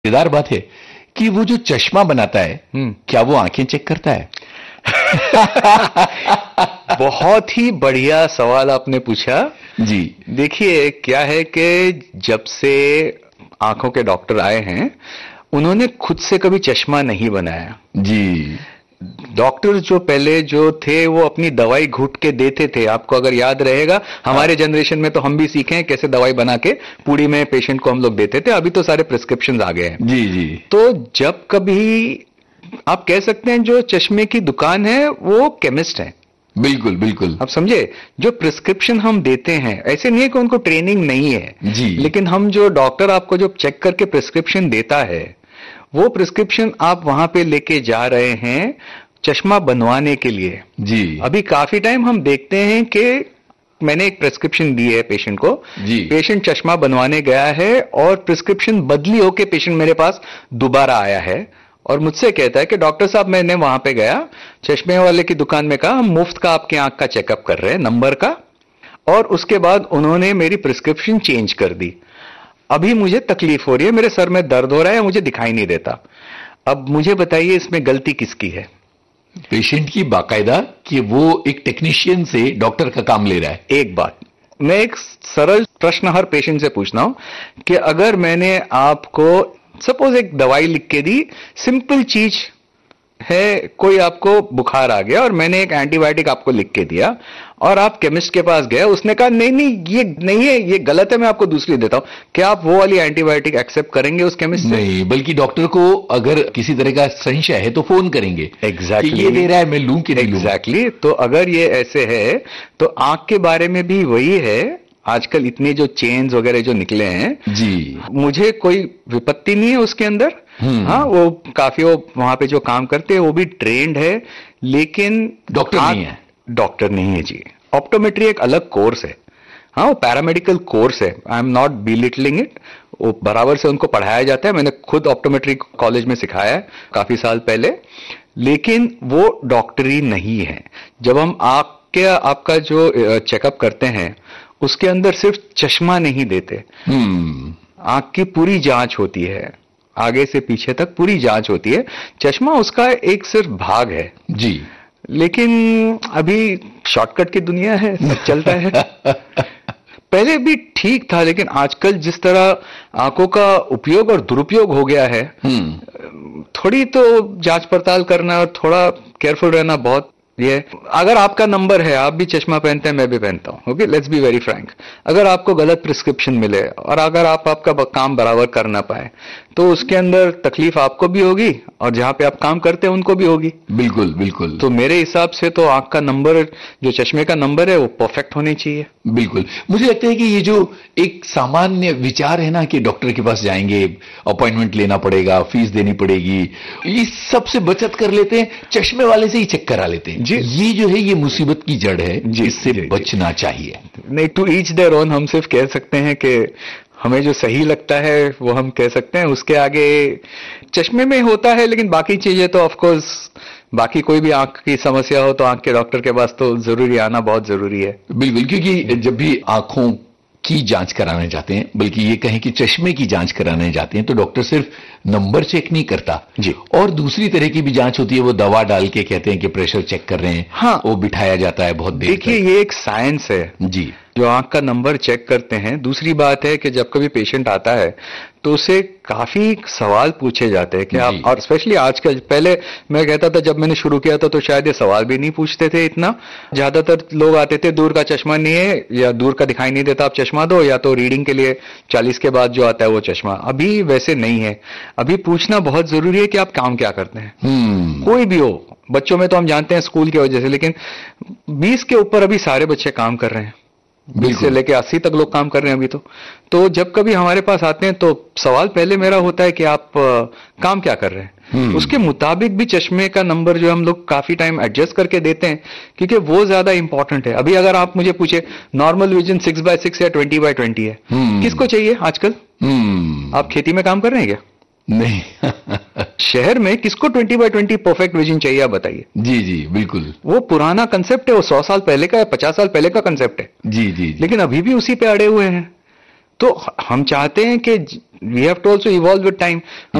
मजेदार बात है कि वो जो चश्मा बनाता है, क्या वो आंखें चेक करता है? बहुत ही बढ़िया सवाल आपने पूछा जी। देखिए क्या है कि जब से आंखों के डॉक्टर आए हैं, उन्होंने खुद से कभी चश्मा नहीं बनाया जी। डॉक्टर जो पहले जो थे वो अपनी दवाई घुट के देते थे। आपको अगर याद रहेगा, हमारे जनरेशन में तो हम भी सीखे हैं कैसे दवाई बना के पूड़ी में पेशेंट को हम लोग देते थे। अभी तो सारे प्रिस्क्रिप्शन आ गए हैं। जी जी। तो जब कभी आप कह सकते हैं जो चश्मे की दुकान है वो केमिस्ट है। बिल्कुल बिल्कुल। आप समझे, जो प्रिस्क्रिप्शन हम देते हैं ऐसे नहीं है कि उनको ट्रेनिंग नहीं है जी, लेकिन हम जो डॉक्टर आपको जो चेक करके प्रिस्क्रिप्शन देता है वो प्रिस्क्रिप्शन आप वहां पे लेके जा रहे हैं चश्मा बनवाने के लिए। जी। अभी काफी टाइम हम देखते हैं कि मैंने एक प्रिस्क्रिप्शन दी है पेशेंट को, जी। पेशेंट चश्मा बनवाने गया है और प्रिस्क्रिप्शन बदली होके पेशेंट मेरे पास दोबारा आया है और मुझसे कहता है कि डॉक्टर साहब मैंने वहां पे गया, चश्मे वाले की दुकान में कहा हम मुफ्त का आपके आंख का चेकअप कर रहे हैं नंबर का, और उसके बाद उन्होंने मेरी प्रिस्क्रिप्शन चेंज कर दी। अभी मुझे तकलीफ हो रही है, मेरे सर में दर्द हो रहा है, मुझे दिखाई नहीं देता। अब मुझे बताइए इसमें गलती किसकी है? पेशेंट की बाकायदा कि वो एक टेक्नीशियन से डॉक्टर का काम ले रहा है। एक बात, मैं एक सरल प्रश्न हर पेशेंट से पूछना हूं कि अगर मैंने आपको सपोज एक दवाई लिख के दी, सिंपल चीज है, कोई आपको बुखार आ गया और मैंने एक एंटीबायोटिक आपको लिख के दिया और आप केमिस्ट के पास गए, उसने कहा नहीं नहीं ये नहीं है, ये गलत है, मैं आपको दूसरी देता हूं, क्या आप वो वाली एंटीबायोटिक एक्सेप्ट करेंगे उस केमिस्ट से? नहीं, बल्कि डॉक्टर को अगर किसी तरह का संशय है तो फोन करेंगे। एग्जैक्टली, ये दे रहा है मैं लूं कि नहीं लूं। एग्जैक्टली। तो अगर ये ऐसे है तो आंख के बारे में भी वही है। आजकल इतने जो चेन्स वगैरह जो निकले हैं जी, मुझे कोई विपत्ति नहीं है उसके अंदर। हाँ, वो काफी वो वहां पे जो काम करते हैं वो भी ट्रेंड है, लेकिन डॉक्टर नहीं है। डॉक्टर नहीं है जी। ऑप्टोमेट्री एक अलग कोर्स है। हाँ, वो पैरामेडिकल कोर्स है। I am not belittling it, वो बराबर से उनको पढ़ाया जाता है। मैंने खुद ऑप्टोमेट्री कॉलेज में सिखाया है काफी साल पहले, लेकिन वो डॉक्टरी नहीं है। जब हम आपका जो चेकअप करते हैं उसके अंदर सिर्फ चश्मा नहीं देते, आंख की पूरी जांच होती है, आगे से पीछे तक पूरी जांच होती है। चश्मा उसका एक सिर्फ भाग है जी। लेकिन अभी शॉर्टकट की दुनिया है, सब चलता है। पहले भी ठीक था, लेकिन आजकल जिस तरह आंखों का उपयोग और दुरुपयोग हो गया है, थोड़ी तो जांच पड़ताल करना और थोड़ा केयरफुल रहना बहुत ये। अगर आपका नंबर है, आप भी चश्मा पहनते हैं, मैं भी पहनता हूं, okay, let's be very Frank. अगर आपको गलत प्रिस्क्रिप्शन मिले और अगर आप आपका काम बराबर कर ना पाए तो उसके अंदर तकलीफ आपको भी होगी और जहां पे आप काम करते हैं उनको भी होगी। बिल्कुल बिल्कुल। तो मेरे हिसाब से तो आंख का नंबर, जो चश्मे का नंबर है, वो परफेक्ट होनी चाहिए। बिल्कुल। मुझे लगता है कि ये जो एक सामान्य विचार है ना कि डॉक्टर के पास जाएंगे, अपॉइंटमेंट लेना पड़ेगा, फीस देनी पड़ेगी, ये सबसे बचत कर लेते हैं, चश्मे वाले से ही चेक करा लेते हैं। ये जो है ये मुसीबत की जड़ है, जिससे बचना चाहिए। नहीं, टू ईच देयर ओन। हम सिर्फ कह सकते हैं कि हमें जो सही लगता है वो हम कह सकते हैं, उसके आगे चश्मे में होता है, लेकिन बाकी चीजें तो ऑफ कोर्स, बाकी कोई भी आंख की समस्या हो तो आंख के डॉक्टर के पास तो जरूरी आना बहुत जरूरी है। बिल्कुल, क्योंकि जब भी आंखों की जांच कराने जाते हैं, बल्कि ये कहें कि चश्मे की जांच कराने जाते हैं, तो डॉक्टर सिर्फ नंबर चेक नहीं करता जी, और दूसरी तरह की भी जांच होती है। वो दवा डाल के कहते हैं कि प्रेशर चेक कर रहे हैं। हाँ, वो बिठाया जाता है बहुत देर। देखिए ये एक साइंस है जी, जो आंख का नंबर चेक करते हैं। दूसरी बात है कि जब कभी पेशेंट आता है तो उसे काफी सवाल पूछे जाते हैं कि आप, और स्पेशली आजकल, पहले मैं कहता था जब मैंने शुरू किया था तो शायद ये सवाल भी नहीं पूछते थे इतना। ज्यादातर लोग आते थे, दूर का चश्मा नहीं है या दूर का दिखाई नहीं देता, आप चश्मा दो, या तो रीडिंग के लिए 40 के बाद जो आता है वो चश्मा। अभी वैसे नहीं है, अभी पूछना बहुत जरूरी है कि आप काम क्या करते हैं। कोई भी हो, बच्चों में तो हम जानते हैं स्कूल की वजह से, लेकिन 20 के ऊपर अभी सारे बच्चे काम कर रहे हैं, 20 से लेके 80 तक लोग काम कर रहे हैं अभी तो जब कभी हमारे पास आते हैं तो सवाल पहले मेरा होता है कि आप काम क्या कर रहे हैं। उसके मुताबिक भी चश्मे का नंबर जो हम लोग काफी टाइम एडजस्ट करके देते हैं, क्योंकि वो ज्यादा इंपॉर्टेंट है। अभी अगर आप मुझे पूछे नॉर्मल विजन 6/6 या 20/20 है, किसको चाहिए आजकल? आप खेती में काम कर रहे हैं क्या? नहीं। शहर में किसको 20/20 परफेक्ट विजन चाहिए, आप बताइए। जी जी बिल्कुल। वो पुराना कंसेप्ट है, वो 100 साल पहले का या 50 साल पहले का कंसेप्ट है। जी जी। लेकिन अभी भी उसी पे अड़े हुए हैं। तो हम चाहते हैं कि we have to also evolve with time.